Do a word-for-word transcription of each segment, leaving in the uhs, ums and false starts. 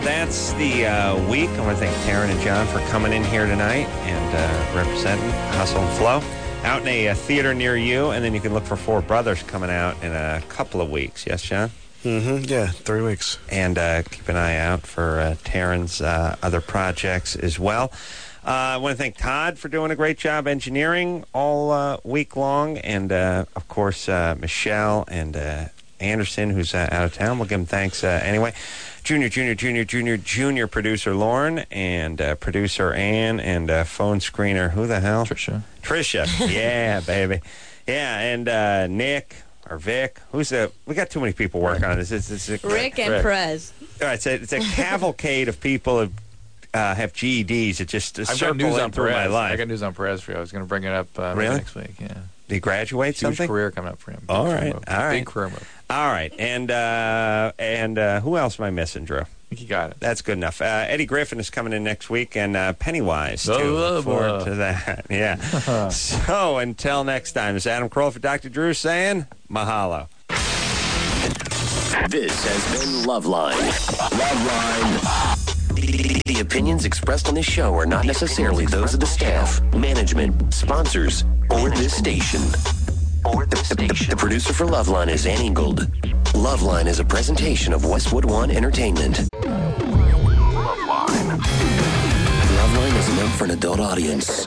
That's the uh, week. I want to thank Taryn and John for coming in here tonight and uh, representing Hustle and Flow. Out in a, a theater near you, and then you can look for Four Brothers coming out in a couple of weeks. Yes, John? Mm-hmm. Yeah, three weeks. And uh, keep an eye out for uh, Taryn's uh, other projects as well. Uh, I want to thank Todd for doing a great job engineering all uh, week long, and, uh, of course, uh, Michelle and uh, Anderson, who's uh, out of town. We'll give him thanks uh, anyway. Junior, junior, junior, junior, junior producer Lauren, and uh, producer Ann, and uh, phone screener, who the hell? Trisha. Trisha, yeah, baby. Yeah, and uh, Nick, or Vic. Who's the, we got too many people working on this. It's, it's, it's, Rick and Rick. Perez. All right, it's a, it's a cavalcade of people who uh, have G E Ds that just uh, I've got circle news in on through my Perez. life. I got news on Perez for you. I was going to bring it up uh, Really? next week. Yeah. Did he graduate Huge something? career coming up for him. Big All career right, move. all right. Big career move. All right, and uh, and uh, who else am I missing, Drew? I think you got it. That's good enough. Uh, Eddie Griffin is coming in next week, and uh, Pennywise, too. Oh, Look forward uh, to that. Yeah. So, until next time, this is Adam Carolla for Doctor Drew saying mahalo. This has been Loveline. Loveline. The, the opinions expressed on this show are not necessarily those of the staff, management, sponsors, or this station. Or the, the, the producer for Loveline is Ann Ingold. Loveline is a presentation of Westwood One Entertainment. Loveline. Loveline is meant for an adult audience.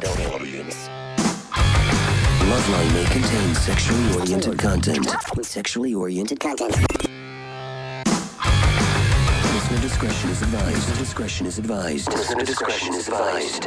Loveline may contain sexually oriented content. Sexually oriented content. Listener discretion is advised. Listener discretion is advised. Listener discretion is advised.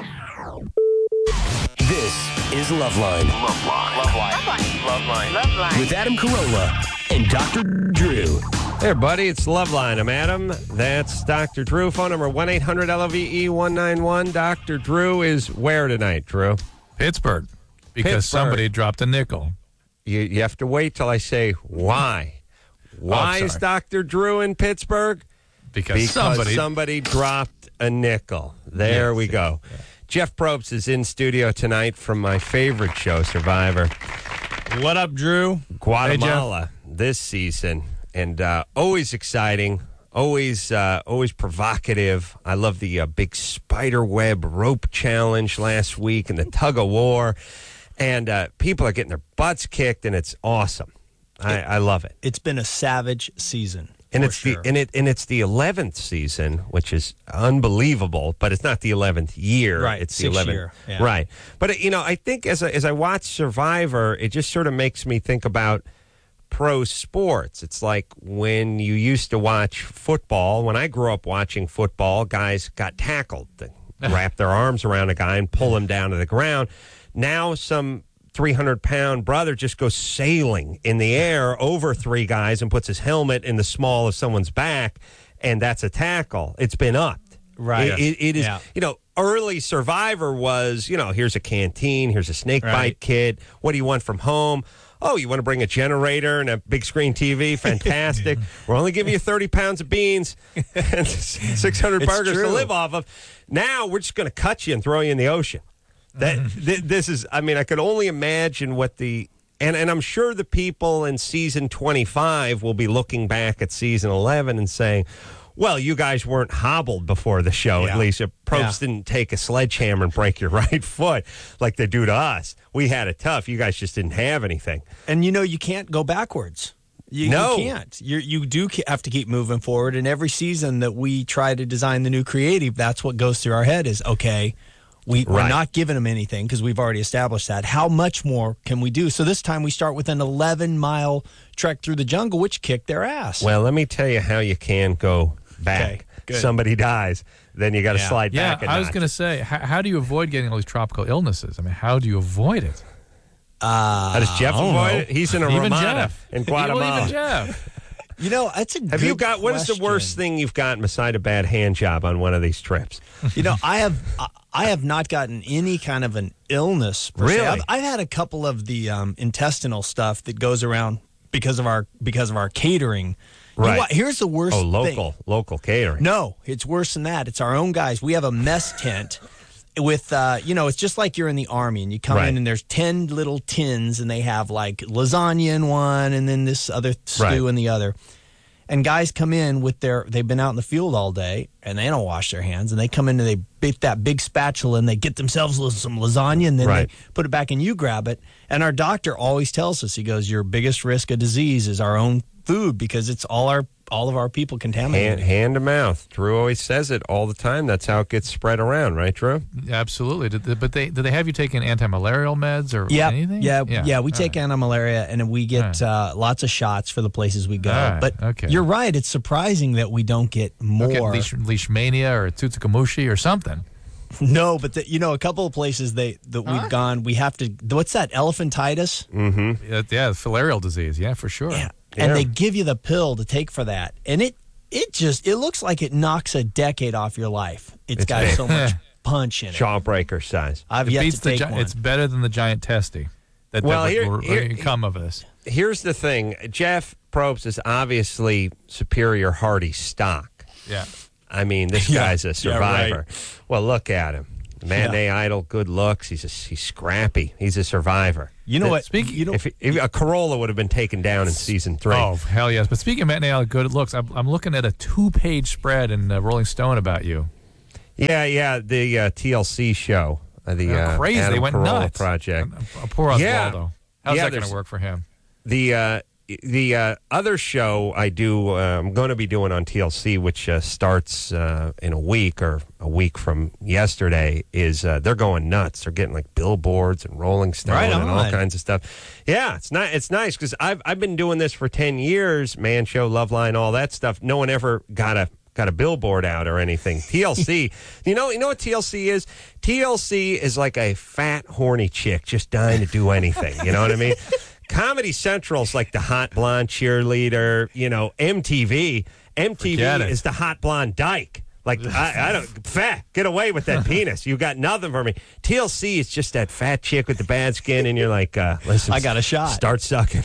This is Loveline. Loveline. Loveline. Loveline. Loveline. With Adam Carolla and Doctor Drew. Hey, everybody, it's Loveline. I'm Adam. That's Doctor Drew. Phone number one eight hundred L O V E one nine one. Doctor Drew is where tonight, Drew? Pittsburgh. Because Pittsburgh. somebody dropped a nickel. You, you have to wait till I say why. Why Oh, is sorry. Doctor Drew in Pittsburgh? Because, Because somebody... somebody dropped a nickel. There Yes, we go. yeah. Jeff Probst is in studio tonight from my favorite show, Survivor. What up, Drew? Guatemala this season, and uh, always exciting, always uh, always provocative. I love the uh, big spider web rope challenge last week and the tug of war, and uh, people are getting their butts kicked, and it's awesome. I, I love it. It's been a savage season. And for it's sure. the and it and it's the eleventh season, which is unbelievable. But it's not the eleventh year, Right, It's the sixth eleventh, year, yeah. right? But uh, you know, I think as I, as I watch Survivor, it just sort of makes me think about pro sports. It's like when you used to watch football. When I grew up watching football, guys got tackled, they wrap their arms around a guy and pull him down to the ground. Now some three hundred pound brother just goes sailing in the air over three guys and puts his helmet in the small of someone's back, and that's a tackle. It's been upped. Right. It, it, it is, Yeah. you know, early Survivor was, you know, here's a canteen, here's a snake bite Right. kit. What do you want from home? Oh, you want to bring a generator and a big screen T V? Fantastic. We're only giving you thirty pounds of beans and six hundred It's burgers to true. live off of. Now we're just going to cut you and throw you in the ocean. That th- this is, I mean, I could only imagine what the, and, and I'm sure the people in season twenty-five will be looking back at season eleven and saying, well, you guys weren't hobbled before the show, at Yeah. least. Probst Yeah. didn't take a sledgehammer and break your right foot like they do to us. We had it tough. You guys just didn't have anything. And you know, you can't go backwards. You, No. you can't. You you do ke- have to keep moving forward. And every season that we try to design the new creative, that's what goes through our head is, okay, we, we're Right. not giving them anything because we've already established that. How much more can we do? So this time we start with an eleven-mile trek through the jungle, which kicked their ass. Well, let me tell you how you can go back. Okay, good. Somebody dies, then you got to Yeah. slide Yeah, back a I was notch. going to say, how, how do you avoid getting all these tropical illnesses? I mean, how do you avoid it? uh, How does Jeff I don't avoid know. it? He's in a Even Ramada Jeff. in Well, Guatemala. even Jeff. You know, that's a Have good you got, what is the worst question. thing you've gotten beside a bad hand job on one of these trips? You know, I have I- I have not gotten any kind of an illness. Per se. Really? I've, I've had a couple of the um, intestinal stuff that goes around because of our because of our catering. You know Right. what? Here's the worst. Oh, thing. local, local catering. No, it's worse than that. It's our own guys. We have a mess tent with, uh, you know, it's just like you're in the Army and you come Right. in and there's ten little tins and they have like lasagna in one and then this other stew Right. in the other. And guys come in with their, they've been out in the field all day and they don't wash their hands. And they come in and they beat that big spatula and they get themselves some lasagna and then Right. they put it back and you grab it. And our doctor always tells us, he goes, your biggest risk of disease is our own food because it's all our all of our people contaminated. Hand, hand to mouth. Drew always says it all the time. That's how it gets spread around, right, Drew? Absolutely. Did they, but they did they have you taking anti-malarial meds or Yep. anything? Yeah, yeah, we All take right. anti-malaria and we get uh, lots of shots for the places we go. All right, But okay. you're right, it's surprising that we don't get more. Okay, leash, leishmania or Tsutsugamushi or something. No, but the, you know, a couple of places they that we've gone, we have to. What's that? Elephantitis. Mm-hmm. Uh, yeah, filarial disease. Yeah, for sure. Yeah. Yeah. And they give you the pill to take for that, and it it just it looks like it knocks a decade off your life. It's It's got big. so much punch in it. Jawbreaker size. I've It yet beats to the take gi- one. It's better than the giant testy. That, Well, that here- will here- come of this. Here's the thing. Jeff Probst is obviously superior hardy stock. Yeah. I mean, this Yeah. guy's a Yeah, right. survivor. Well, look at him. Matinee idol, good looks. He's a, he's scrappy. He's a survivor. You know what? Speak- you know, If, if a Corolla would have been taken down in season three. Oh, hell yes. But speaking of matinee idol, good looks, I'm, I'm looking at a two-page spread in uh, Rolling Stone about you. Yeah, yeah, the uh, T L C show, uh, the They're uh, crazy. Adam they went Carolla nuts. project. Uh, uh, poor Oswaldo. Yeah. How's Yeah, that going there's- to work for him? The uh, the uh, other show I do, uh, I'm going to be doing on T L C, which uh, starts uh, in a week or a week from yesterday, is uh, they're going nuts. They're getting like billboards and Rolling Stone Right and all on. kinds of stuff. Yeah, it's not. It's nice because I've I've been doing this for ten years, Man Show, Loveline, all that stuff. No one ever got a got a billboard out or anything. T L C, you know, you know what T L C is? T L C is like a fat, horny chick just dying to do anything. You know what I mean? Comedy Central's like the hot blonde cheerleader. You know, M T V. M T V Forget it. is the hot blonde dyke. Like I, I don't fat. Get away with that penis. You got nothing for me. T L C is just that fat chick with the bad skin, and you're like, uh, listen, I got a shot. Start sucking.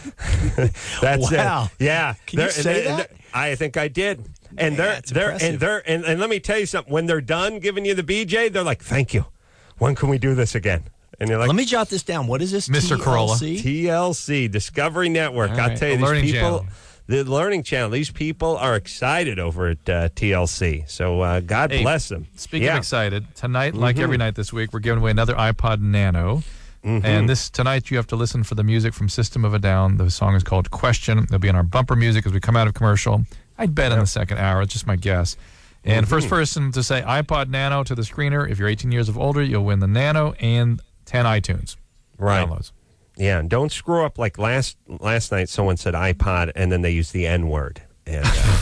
That's Wow. it. Yeah. Can you They're- say and- that? and I think I did. And they're it's they're impressive. and they're and, and let me tell you something. When they're done giving you the B J, they're like, "Thank you. When can we do this again?" And you're like, Let me jot this down. What is this? Mister Corolla. T L C? T L C, Discovery Network. All I'll right, tell you, the these Learning people, Channel. the Learning Channel, these people are excited over at uh, T L C. So uh, God Hey, bless them. Speaking yeah. of excited, tonight, like Mm-hmm. every night this week, we're giving away another iPod Nano. Mm-hmm. And this tonight, you have to listen for the music from System of a Down. The song is called Question. It'll be in our bumper music as we come out of commercial. I'd bet in the second hour. It's just my guess. And Mm-hmm. first person to say iPod Nano to the screener, if you're eighteen years of older, you'll win the Nano and ten iTunes Right. downloads. Yeah, and don't screw up like last last night. Someone said iPod, and then they used the N word. And uh,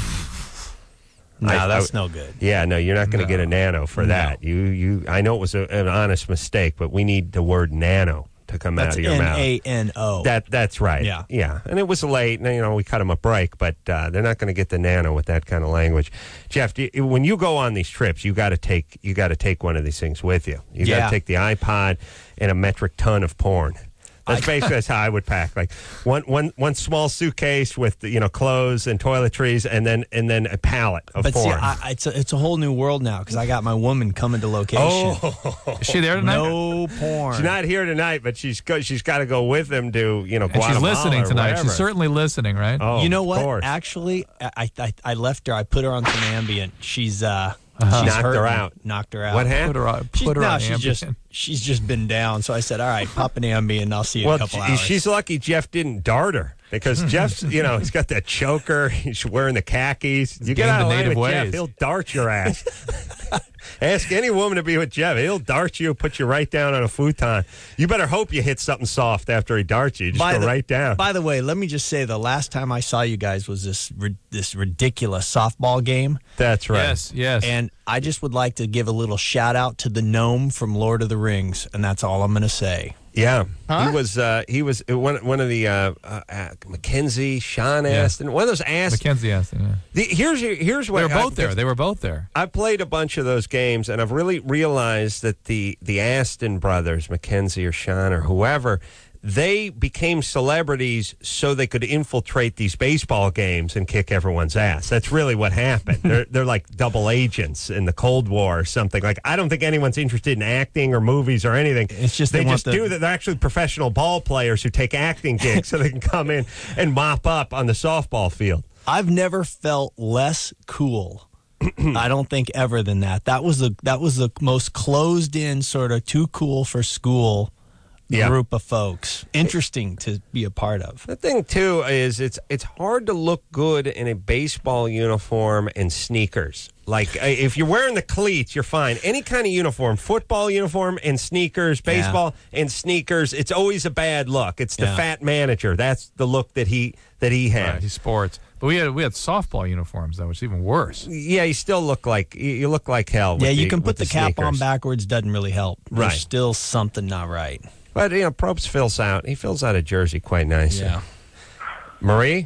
No, I- that's I- no good. yeah, no, you're not going to No. get a Nano for that. You, you, I know it was a, an honest mistake, but we need the word Nano to come That's out of your N mouth. A N O. That that's right. Yeah. yeah. And it was late. And, you know, we cut them a break, but uh, they're not going to get the Nano with that kind of language. Jeff, do you, when you go on these trips, you got to take you got to take one of these things with you. You got Yeah. to take the iPod and a metric ton of porn. That's basically that's how I would pack. Like one one one small suitcase with you know clothes and toiletries, and then and then a pallet of But see, porn. I, I- it's a, it's a whole new world now because I got my woman coming to location. oh, Is she there tonight? No porn. she's not here tonight, but she's go, she's got to go with them to you know And she's Guatemala listening or tonight. wherever. She's certainly listening, right? Oh, You know of what? course. Actually, I, I I left her. I put her on some Ambien. She's uh, she's Knocked her hurting. out. Knocked her out. What Put happened? her on, She's, put her no, on she's Ambien. just she's just been down. So I said, all right, pop an Ambien. And I'll see you Well, in a couple she- hours. she's lucky Jeff didn't dart her because Jeff's, you know, he's got that choker. He's wearing the khakis. You get gained out the of line native with Jeff, ways. he'll dart your ass. Ask any woman to be with Jeff. He'll dart you, put you right down on a futon. You better hope you hit something soft after he darts you. Just By go the- right down. By the way, let me just say the last time I saw you guys was this ri- this ridiculous softball game, That's right. Yes, yes. and I just would like to give a little shout out to the gnome from Lord of the Rings, and that's all I'm going to say. Yeah, he was. Uh, he was uh, one. One of the uh, uh, uh, Mackenzie, Sean Astin. One of those asked. Mackenzie asked. Yeah. The, here's your- here's They what were I- both there. They were both there. I played a bunch of those games, and I've really realized that the the Aston brothers, Mackenzie or Sean or whoever, they became celebrities so they could infiltrate these baseball games and kick everyone's ass. That's really what happened. they're they're like double agents in the Cold War or something. Like I don't think anyone's interested in acting or movies or anything. It's just they, they want just the- do that. They're actually professional ball players who take acting gigs so they can come in and mop up on the softball field. I've never felt less cool. I don't think ever than that. That was the that was the most closed in sort of too cool for school Yeah. group of folks. Interesting to be a part of. The thing too is it's it's hard to look good in a baseball uniform and sneakers. Like uh, if you're wearing the cleats, you're fine. Any kind of uniform, football uniform and sneakers, baseball and sneakers, it's always a bad look. It's the Yeah. fat manager. That's the look that he that he has. Right, he's sports. But we had we had softball uniforms though, which is even worse. Yeah, you still look like you you look like hell. With Yeah, you the- can with put the, cap on sneakers. backwards, doesn't really help. Right. There's still something not right. But you know, Probst fills out. He fills out a jersey quite nice. Marie,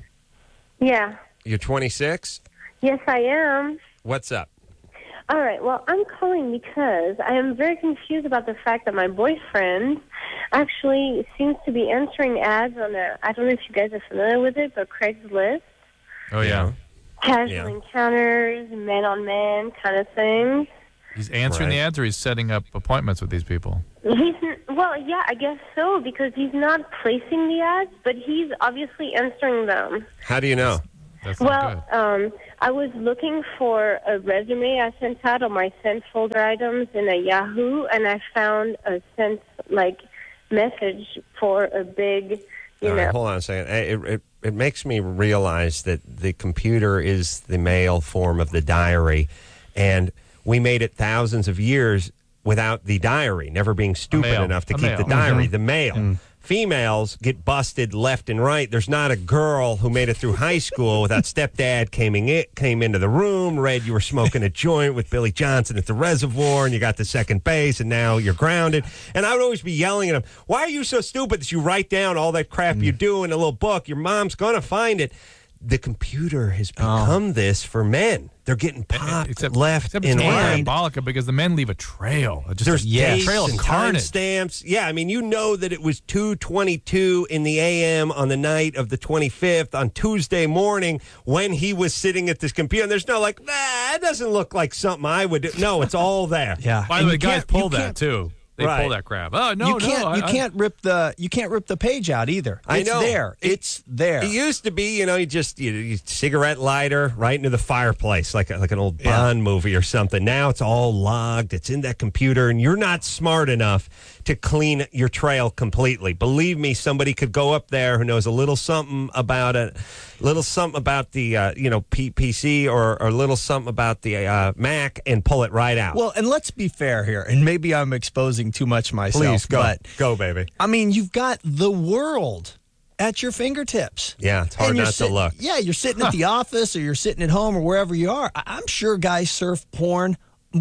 Yeah. you're twenty-six. Yes, I am. What's up? All right. Well, I'm calling because I am very confused about the fact that my boyfriend actually seems to be answering ads on a, I don't know if you guys are familiar with it, but Craigslist. Oh yeah, Casual Yeah. encounters, men on men kind of thing. he's answering Right. the ads, or he's setting up appointments with these people. He's n- well, yeah, I guess so, because he's not placing the ads, but he's obviously answering them. How do you know? That's not Well, good. um, I was looking for a resume I sent out on my sent folder items in a Yahoo, and I found a sent like message for a big, you All know. right, hold on a second. It, it, it makes me realize that the computer is the male form of the diary, and we made it thousands of years without the diary, never being stupid male. enough to A keep male. the diary. Mhm. The male. Females get busted left and right. There's not a girl who made it through high school without stepdad came in, it came into the room, read you were smoking a joint with Billy Johnson at the reservoir, and you got to second base, and now you're grounded. And I would always be yelling at him, why are you so stupid that you write down all that crap you do in a little book? Your mom's going to find it. The computer has become this for men. They're getting popped Except, left except and it's more right. diabolical because the men leave a trail. Just There's a dates trail of and carnage. timestamps. Yeah, I mean, you know that it was two twenty-two in the A M on the night of the twenty-fifth on Tuesday morning when he was sitting at this computer. And there's no like, nah, that doesn't look like something I would do. No, it's all there. Yeah. By And the way, you guys can't- you pull that can't- too. They Right. pull that crap. Oh no, you can't no, I- you I- can't rip the you can't rip the page out either. I It's know. there. It's there. It used to be, you know, you just you, you cigarette lighter right into the fireplace, like a, like an old Yeah. Bond movie or something. Now it's all logged. It's in that computer, and you're not smart enough to clean your trail completely. Believe me, somebody could go up there who knows a little something about it, little something about the uh, you know P- PC or or a little something about the uh, Mac, and pull it right out. Well, and let's be fair here, and maybe I'm exposing too much myself. Please go, But go, baby. I mean, you've got the world at your fingertips. Yeah, it's hard And you're not to sit- look. Yeah, you're sitting at the office or you're sitting at home or wherever you are. I- I'm sure guys surf porn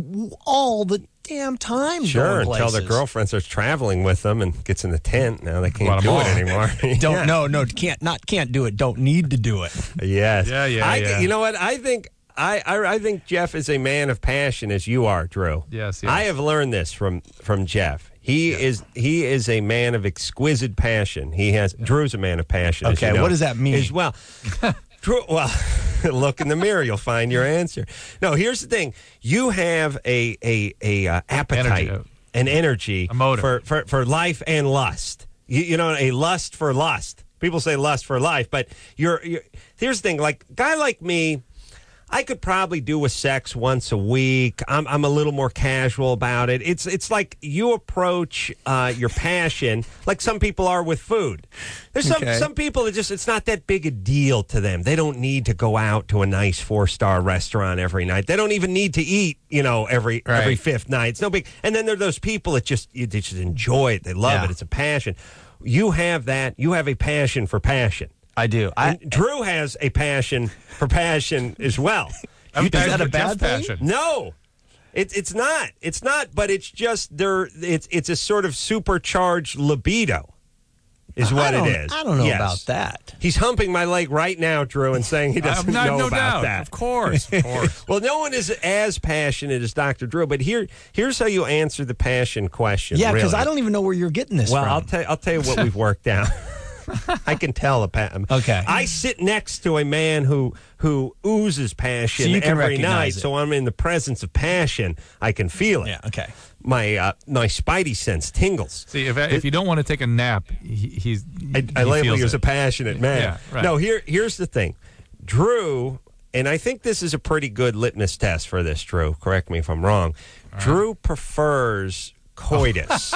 all the damn time. Sure, going until their places. girlfriend starts traveling with them and gets in the tent. Now they Let can't 'em do all. it anymore. Don't Yeah. no no can't not can't do it. Don't need to do it. Yes. Yeah, yeah, I, yeah. You know what? I think I, I I think Jeff is a man of passion, as you are, Drew. Yes, yes. I have learned this from from Jeff. He is he is a man of exquisite passion. He has Drew's a man of passion. as Okay, you know, what does that mean? As well. Drew, well, look in the mirror, you'll find your answer. No, here's the thing: you have a a a uh, appetite, Energy, uh, an energy a motive. for, for for life and lust. You, you know, a lust for lust. People say lust for life, but you're, you're here's the thing: like guy like me, I could probably do with sex once a week. I'm I'm a little more casual about it. It's it's like you approach uh, your passion like some people are with food. There's some Okay. some people that just it's not that big a deal to them. They don't need to go out to a nice four star restaurant every night. They don't even need to eat, you know, every Right. every fifth night. It's no big. And then there are those people that just they just enjoy it. They love Yeah. it. It's a passion. You have that. You have a passion for passion. I do. I And Drew has a passion for passion as well. I'm You- passionate that a for Jeff's bad thing? passion. no, it's it's not. It's not. But it's just there. It's it's a sort of supercharged libido, is I what don't- it is. I don't know Yes. about that. He's humping my leg right now, Drew, and saying he doesn't I'm not, know no about doubt. that. Of course, of course. Well, no one is as passionate as Doctor Drew, but here here's how you answer the passion question. Yeah, because really. I don't even know where you're getting this Well, from. I'll tell I'll tell you what we've worked out. I can tell a pa- Okay. I sit next to a man who who oozes passion So you can every recognize night, it. so I'm in the presence of passion. I can feel it. yeah. Okay. My uh, my spidey sense tingles. See, if if you don't want to take a nap, he, he's. I, he I label feels you as it. a passionate man. Yeah, right. No, here here's the thing. Drew, and I think this is a pretty good litmus test for this, Drew. Correct me if I'm wrong. All Drew right. prefers coitus.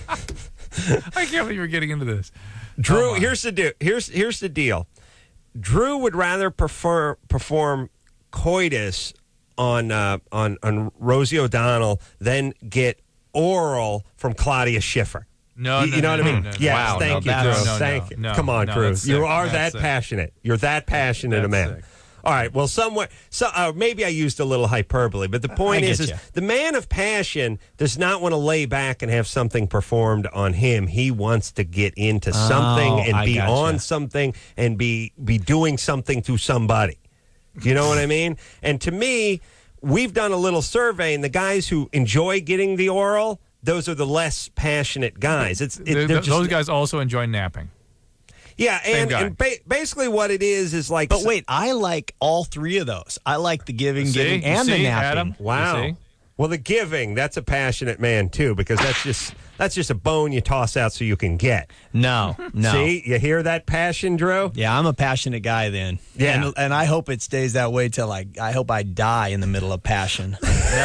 I can't believe you're getting into this. Drew, oh here's the deal. Here's here's the deal. Drew would rather prefer perform coitus on uh, on on Rosie O'Donnell than get oral from Claudia Schiffer. No, you, no, you know no, what no, I mean? no, no, yes, wow, thank no, you, Drew. no, no, thank you. no, Come on, no, Drew. that's You sick. are That's that sick. passionate. You're that passionate That's a man. sick. All right. Well, somewhere, so uh, maybe I used a little hyperbole, but the point I is, get is ya. the man of passion does not want to lay back and have something performed on him. He wants to get into something Oh, and I be gotcha. on something and be be doing something to somebody. Do you know what I mean? And to me, we've done a little survey, and the guys who enjoy getting the oral, those are the less passionate guys. It's it, Th- they're th- just, those guys also enjoy napping. yeah, and, guy. and ba- basically what it is is like. But wait, I like all three of those. I like the giving, See? giving, You and the see, napping. Adam? Wow. You see? Well, the giving, that's a passionate man too, because that's just that's just a bone you toss out so you can get. No, no. See, you hear that passion, Drew? Yeah, I'm a passionate guy then. Yeah. And, and I hope it stays that way till I, I hope I die in the middle of passion.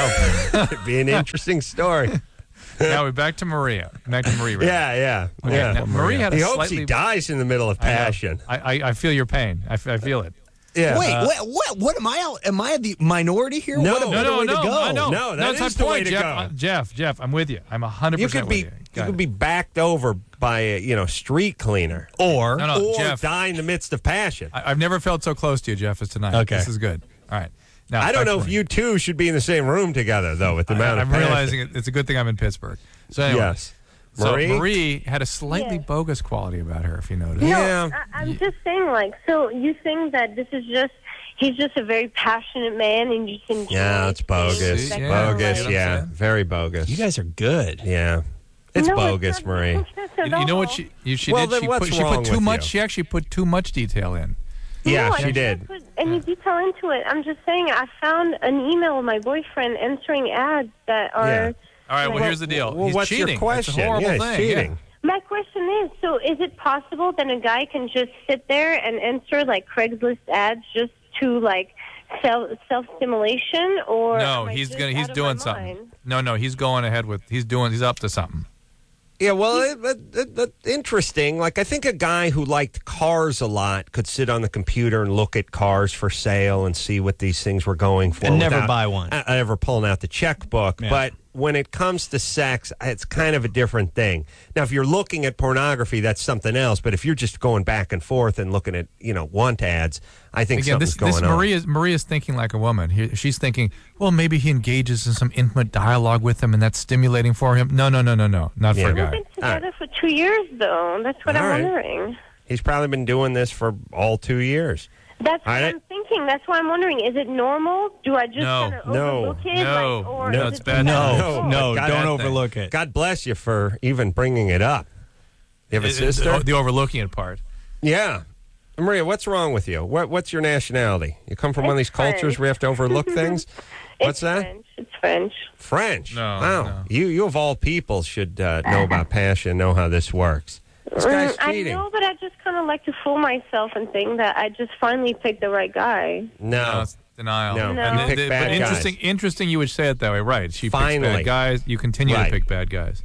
It'd be an interesting story. Now we're back to Maria. Back to Maria. Yeah, yeah, Okay, yeah. now, Maria had a He hopes slightly. he dies in the middle of I know. passion. I, I, I feel your pain. I, f- I feel it. Yeah. Wait, Uh, what, what? What am I? out- Am I the minority here? No. what a No, better No, no, way no, to go. I know. No, that that's is my the way point, to Jeff. go. Uh, Jeff, Jeff, I'm with you. I'm one hundred You percent could be with you. you Got could it. be backed over by a you know street cleaner, Or No, no, or Jeff. die in the midst of passion. I, I've never felt so close to you, Jeff, as tonight. Okay. This is good. All right. Now, I don't back know to if Maria. you two should be in the same room together though. With the I, amount I'm of passion. realizing it, it's a good thing I'm in Pittsburgh. So anyway, Yes. so Marie? Marie had a slightly Yes. bogus quality about her, if you noticed. No, Yeah. I, I'm just saying, like, so you think that this is just, he's just a very passionate man and you can. Yeah, it's bogus. See? Yeah. Bogus, Like- yeah. Very bogus. you guys are good. Yeah. It's No, bogus, not Marie. bogus at You, you know what all. she you, she Well, did? then She what's put, she wrong put too with much. you? She actually put too much detail in. Yeah, No, I she didn't did. put any detail into it. I'm just saying I found an email with my boyfriend answering ads that are. Yeah. All right. Well, Well, here's the deal. Well, He's what's cheating. your question? It's a horrible yeah, he's thing. cheating. My question is, so is it possible that a guy can just sit there and answer like Craigslist ads just to like self self stimulation, or No, am I he's just gonna. out He's of my doing something. mind? No, no, he's going ahead with. He's doing. He's up to something. Yeah, well, it, it, it, it- interesting. Like, I think a guy who liked cars a lot could sit on the computer and look at cars for sale and see what these things were going for. And never without buy one. uh, ever pulling out the checkbook. Yeah. But when it comes to sex, it's kind of a different thing. Now, if you're looking at pornography, that's something else. But if you're just going back and forth and looking at, you know, want ads, I think Again, something's this, going this on. Maria's Maria's thinking like a woman. He, she's thinking, well, maybe he engages in some intimate dialogue with him, and that's stimulating for him. No, no, no, no, no, not Yeah. for a We've guy. been together for two years, though. That's what All I'm right. wondering. He's probably been doing this for all two years. That's what I- I'm thinking. That's why I'm wondering. Is it normal? Do I just No. kind of No. overlook it? No. Like, or No, is it's it bad. No, No, no, God, don't that overlook it. God bless you for even bringing it up. You have a It- it- sister? the, the overlooking it part. Yeah. Maria, what's wrong with you? What, what's your nationality? You come from one of these It's cultures French. where you have to overlook things? What's it's that? French. It's French. French. No, Wow. no. You, you of all people should uh, know about passion, know how this works. This guy's Mm, I cheating. know, but I just kind of like to fool myself and think that I just finally picked the right guy. No. No, it's denial. No, No. And you the- pick the- bad but guys. interesting, interesting. You would say it that way, right? She picks Finally. bad guys. You continue Right. to pick bad guys.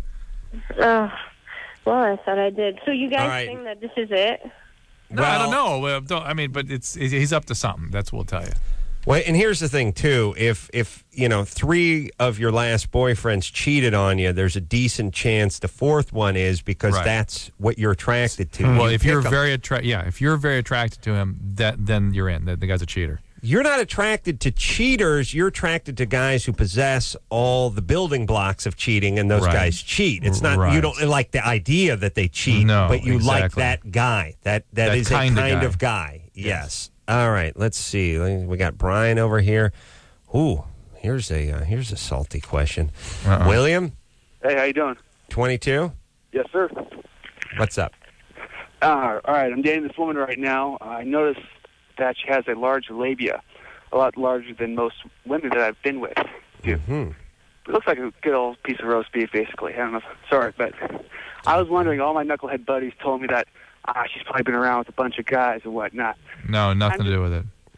Oh, well, I thought I did. So you All guys right. think that this is it? No, I don't Well- know. Well, don't, I mean, but it's he's up to something. That's what we'll tell you. Well, and here's the thing too: if if you know three of your last boyfriends cheated on you, there's a decent chance the fourth one is because Right. that's what you're attracted to. Well, You if you're pick 'em. very attra- yeah, if you're very attracted to him, that then you're in. The, the guy's a cheater. You're not attracted to cheaters. You're attracted to guys who possess all the building blocks of cheating, and those Right. guys cheat. It's not Right. you don't like the idea that they cheat, No, but you like exactly. that guy. That that That is kind a of kind guy. of guy. Yes. All right. Let's see. We got Brian over here. Ooh, here's a uh, here's a salty question. Uh-uh. William, Hey, how you doing? twenty-two. Yes, sir. What's up? Uh, all right, I'm dating this woman right now. Uh, I noticed that she has a large labia, a lot larger than most women that I've been with. Dude, Hmm. it looks like a good old piece of roast beef, basically. I don't know. Sorry, but I was wondering. All my knucklehead buddies told me that ah, she's probably been around with a bunch of guys and whatnot. No, nothing I'm to do with it.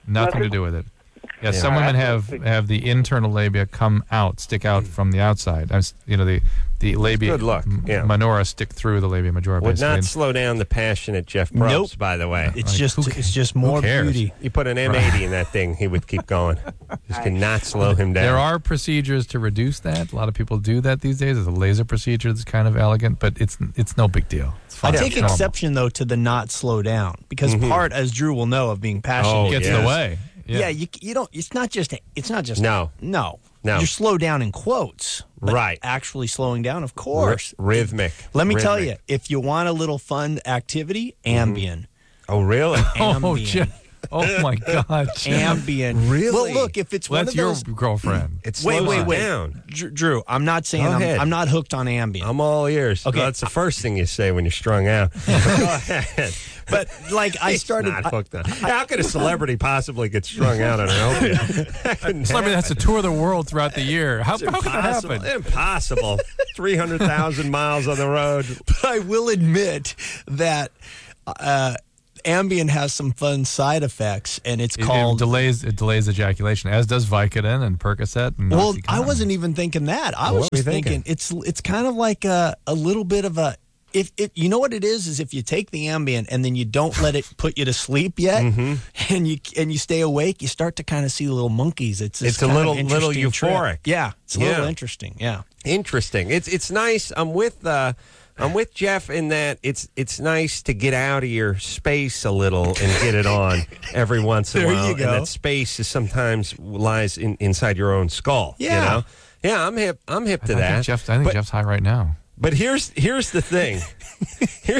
Nothing to Nothing? do with it. Yeah, Yeah. some All right, women I have think- have the internal labia come out, stick out from the outside. As, you know, the the labia Good luck, m- yeah. minora stick through the labia majora. Would basically. not slow down the passionate Jeff Probst, Nope. by the way. It's Like, just who it's just more cares? beauty. You put an M eighty in that thing, he would keep going. Just cannot slow him down. There are procedures to reduce that. A lot of people do that these days. There's a laser procedure that's kind of elegant, but it's it's no big deal. It's I fine. take It's normal. exception though to the not slow down because part, as Drew will know, of being passionate. Oh, It gets in yes. the way. Yeah, you you don't. It's not just. It's not just. No. no, No. You're slow down in quotes, but Right. Actually slowing down, of course. R- rhythmic. Let me tell Rhythmic. you, if you want a little fun activity, Ambien. Oh, really? Oh, Ambien. Jeff. Oh my God, Jeff. Ambien. Really? Well, look, if it's Well, one that's of your those. girlfriend. It Wait, slows wait, you wait. down. Dr- Drew, I'm not saying Go I'm, ahead. I'm not hooked on Ambien. I'm all ears. Okay. Well, that's the first thing you say when you're strung out. But go ahead. But like I He's started. not I- hooked on. How could a celebrity possibly get strung out on an opiate? That couldn't Celebrity has to happen. tour the world throughout the year. How, It's how could that impossible. happen? Impossible. three hundred thousand miles on the road. But I will admit that uh, Ambien has some fun side effects, and it's It- it called. delays it delays ejaculation, as does Vicodin and Percocet. And well, I OxyContin. wasn't even thinking that. I What was were you just thinking? thinking? it's it's kind of like a, a little bit of a. If, if you know what it is, is if you take the Ambien and then you don't let it put you to sleep yet, Mm-hmm. and you and you stay awake, you start to kind of see little monkeys. It's this It's a kind of little- little interesting trip. euphoric. Yeah, it's a little Yeah. interesting. Yeah. Interesting. It's it's nice. I'm with uh, I'm with Jeff in that it's it's nice to get out of your space a little and get it on every once in a There while. you go. And that space is sometimes lies in, inside your own skull. Yeah. You know? Yeah, I'm hip. I'm hip I to think that. Jeff, I think but, Jeff's high right now. but here's here's the thing. Here,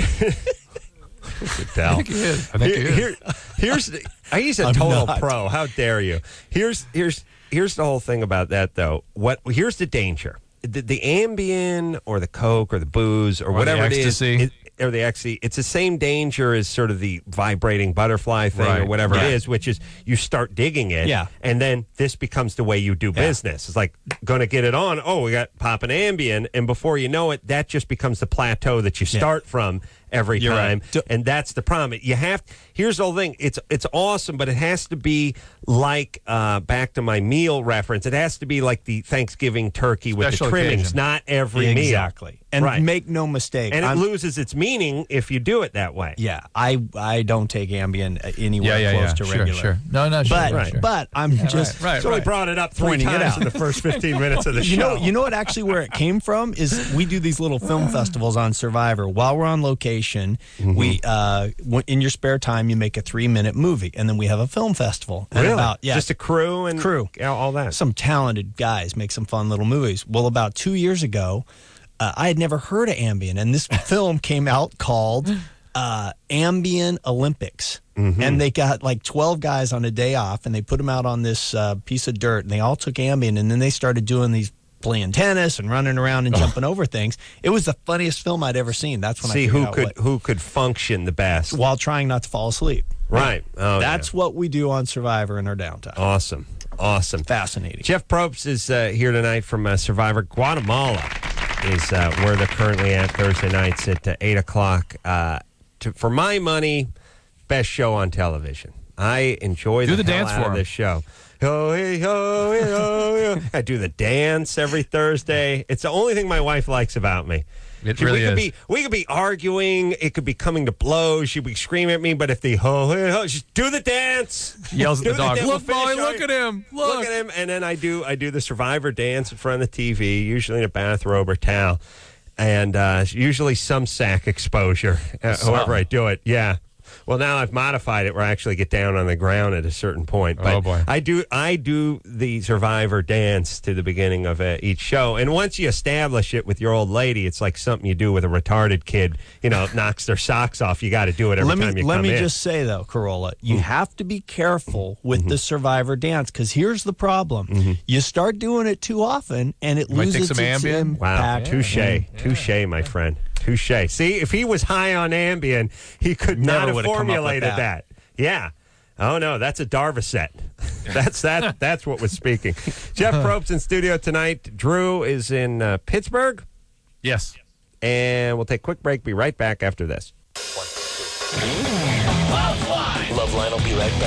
I think he is. I think he Here- is. here- here's the, he's a I'm total not. pro. How dare you? Here's here's here's the whole thing about that though. What here's the danger. The, the Ambien or the Coke or the booze or, Or the whatever it is, ecstasy. it, or the ecstasy, it's the same danger as sort of the vibrating butterfly thing or Right. whatever Right. it is, which is you start digging it, Yeah. and then this becomes the way you do business. It's like going to get it on. Oh, we got pop an Ambien, and before you know it, that just becomes the plateau that you start from every You're time, right. and that's the problem. You have. Here's the whole thing. It's it's awesome, but it has to be like uh, back to my meal reference. It has to be like the Thanksgiving turkey with Special the trimmings, occasion. not every meal. Exactly. And Right. make no mistake. And it I'm- loses its meaning if you do it that way. Yeah, I I don't take Ambien uh, anywhere Yeah, yeah, close yeah. to Sure, regular. sure. No, no, sure, But right, sure. but I'm just right, So we right. brought it up three Pointing it times out. in the first fifteen minutes of the you show. know you know what actually where it came from is we do these little film festivals on Survivor. While we're on location, Mm-hmm. we uh, w- in your spare time you make a three minute movie, and then we have a film festival. And Really? about, yeah, Just a crew and Crew. all all that. some talented guys make some fun little movies. Well, about two years ago, uh, I had never heard of Ambien, and this film came out called uh, Ambien Olympics. Mm-hmm. And they got like twelve guys on a day off, and they put them out on this uh, piece of dirt, and they all took Ambien, and then they started doing these playing tennis and running around and jumping over things. It was the funniest film I'd ever seen. That's when I See figured who out could what- who could function the best. while trying not to fall asleep. Right. Oh, That's what we do on Survivor in our downtime. yeah. awesome. Awesome. Fascinating. Jeff Probst is uh, here tonight from uh, Survivor. Guatemala is uh, where they're currently at Thursday nights at uh, eight o'clock. Uh, to, for my money, best show on television. I enjoy Do the, the hell dance out for of 'em. this show. Oh, hey, oh, hey, oh, hey. I do the dance every Thursday. It's the only thing my wife likes about me. It She- really we could is. be we could be arguing. It could be coming to blows. She'd be screaming at me. But if the ho hey ho, just do the dance. Yells at Do the dog. dance. Look, We'll Molly, finish look our- at him. Look. Look at him. And then I do I do the Survivor dance in front of the T V, usually in a bathrobe or towel, and uh, usually some sack exposure. Uh, Some. however I do it, yeah. Well, now I've modified it where I actually get down on the ground at a certain point. But Oh, boy. I do I do the Survivor dance to the beginning of uh, each show, and once you establish it with your old lady, it's like something you do with a retarded kid. You know, knocks their socks off. You got to do it every let time me you let come me in. just say though, Corolla, Mm. you have to be careful with Mm-hmm. the Survivor dance because here's the problem: you start doing it too often, and it Might take loses some its Ambien. Wow, impact. touche, touche, my friend, touche. See, if he was high on Ambien, he could Never not have would've come up with formulated that. that. Yeah. Oh no, that's a Darvocet. That's that. That's what was speaking. Jeff Probst in studio tonight. Drew is in uh, Pittsburgh, Yes. and we'll take a quick break. Be right back after this. Loveline will be right back.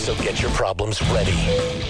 So get your problems ready.